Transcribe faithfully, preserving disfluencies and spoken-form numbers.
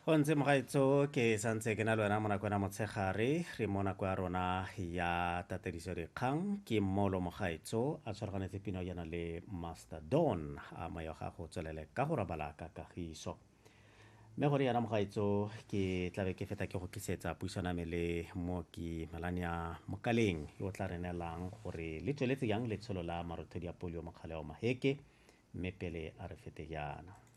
Go ntse mogaetso ke santse ke na le wena mo nakong ya motshegare re mo nako ya rona ya tatediso dikgang ke mmolo mogaetso a tshwaraganetse pina yana le Master Don a mayo ga go tswelele ka go rabala ka kagiso mme gore yana mogaetso ke tlabe ke feta ke go tlisetsa puisano me le mooki Melania Mokaleng yo o tla re neelang gore le tsweletse yang letsholo la marothodi a polio mokgale wa maheke mme pele a re fete yana.